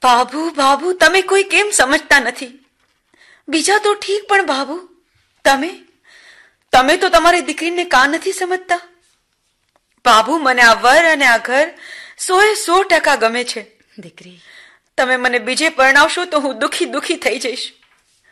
બાબુ બાબુ, તમે કોઈ કેમ સમજતા નથી? બીજા તો ઠીક, પણ બાબુ તમે તો તમારી દીકરીને કાં નથી સમજતા? બાબુ, મને આ વર અને આ ઘર 100% ગમે છે. દીકરી, તમે મને બીજે પરણાવશો તો હું દુખી થઈ જઈશ.